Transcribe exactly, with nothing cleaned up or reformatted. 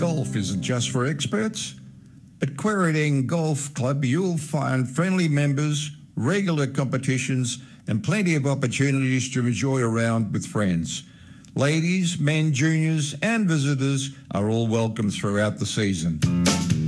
golf isn't just for experts. At Quairading Golf Club, you'll find friendly members, regular competitions, and plenty of opportunities to enjoy a round with friends. Ladies, men, juniors, and visitors are all welcome throughout the season.